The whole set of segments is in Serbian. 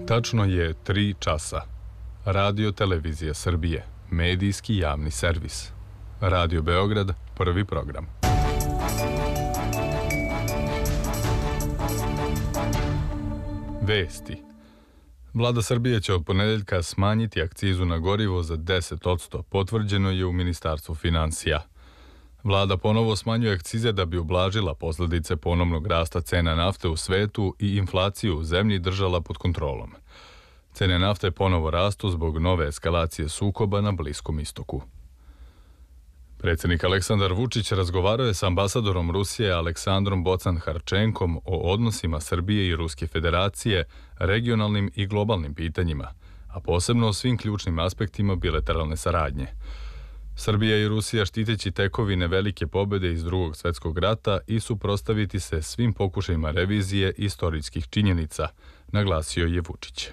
Tačno je 3 časa. Radio Televizija Srbije, medijski javni servis. Radio Beograd, prvi program. Vesti. Vlada Srbije će od ponedeljka smanjiti akcizu na gorivo za 10%, potvrđeno je u Ministarstvu finansija. Vlada ponovo smanjuje akcize da bi ublažila posledice ponovnog rasta cena nafte u svetu i inflaciju u zemlji držala pod kontrolom. Cene nafte ponovo rastu zbog nove eskalacije sukoba na Bliskom istoku. Predsjednik Aleksandar Vučić razgovarao je sa ambasadorom Rusije Aleksandrom Bocan-Harčenkom o odnosima Srbije i Ruske federacije, regionalnim i globalnim pitanjima, a posebno o svim ključnim aspektima bilateralne saradnje. Srbija i Rusija štiteći tekovine velike pobjede iz Drugog svjetskog rata i suprotstaviti se svim pokušajima revizije istorijskih činjenica, naglasio je Vučić.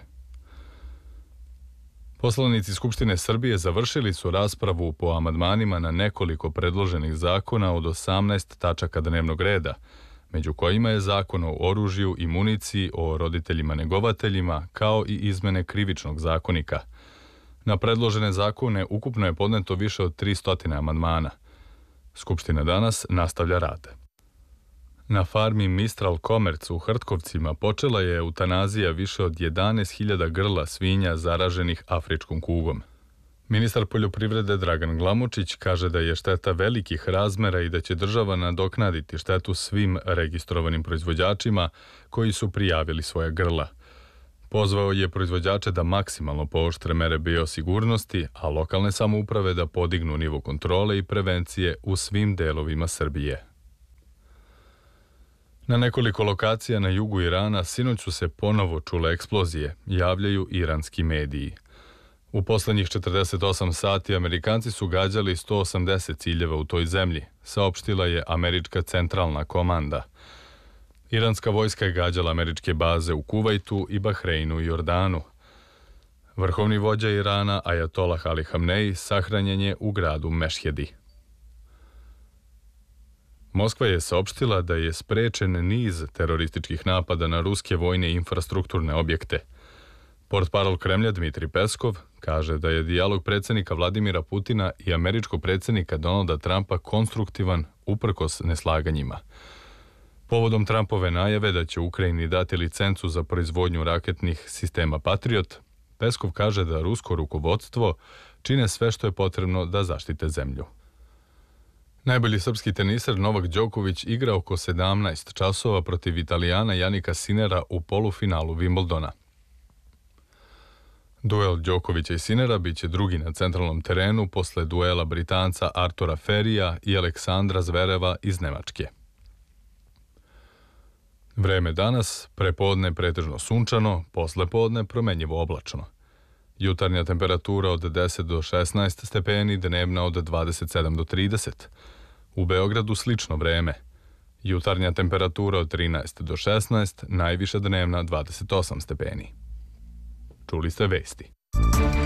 Poslanici Skupštine Srbije završili su raspravu po amandmanima na nekoliko predloženih zakona od 18 tačaka dnevnog reda, među kojima je Zakon o oružju i municiji, o roditeljima negovateljima, kao i izmene Krivičnog zakonika. Na predložene zakone ukupno je podneto više od 300 amandmana. Skupština danas nastavlja rad. Na farmi Mistral Komerc u Hrtkovcima počela je eutanazija više od 11.000 grla svinja zaraženih afričkom kugom. Ministar poljoprivrede Dragan Glamočić kaže da je šteta velikih razmera i da će država nadoknaditi štetu svim registrovanim proizvođačima koji su prijavili svoja grla. Pozvao je proizvođače da maksimalno pooštre mere biosigurnosti, a lokalne samouprave da podignu nivo kontrole i prevencije u svim delovima Srbije. Na nekoliko lokacija na jugu Irana sinoć su se ponovo čule eksplozije, javljaju iranski mediji. U poslednjih 48 sati Amerikanci su gađali 180 ciljeva u toj zemlji, saopštila je američka centralna komanda. Iranska vojska je gađala američke baze u Kuvajtu i Bahreinu i Jordanu. Vrhovni vođa Irana, Ajatolah Ali Hamnej, sahranjen je u gradu Mešhedi. Moskva je saopštila da je sprečen niz terorističkih napada na ruske vojne i infrastrukturne objekte. Portparol Kremlja Dmitri Peskov kaže da je dijalog predsjednika Vladimira Putina i američkog predsjednika Donalda Trumpa konstruktivan uprkos neslaganjima. Povodom Trumpove najave da će Ukrajini dati licencu za proizvodnju raketnih sistema Patriot, Peskov kaže da rusko rukovodstvo čine sve što je potrebno da zaštite zemlju. Najbolji srpski teniser Novak Đoković igra oko 17 časova protiv Italijana Janika Sinera u polufinalu Wimbledona. Duel Đokovića i Sinera biće drugi na centralnom terenu posle duela Britanca Artura Ferija i Aleksandra Zvereva iz Nemačke. Vreme danas, prepodne pretežno sunčano, poslepodne promenjivo oblačno. Jutarnja temperatura od 10 do 16 stepeni, dnevna od 27 do 30. U Beogradu slično vreme. Jutarnja temperatura od 13 do 16, najviša dnevna 28 stepeni. Čuli ste vesti.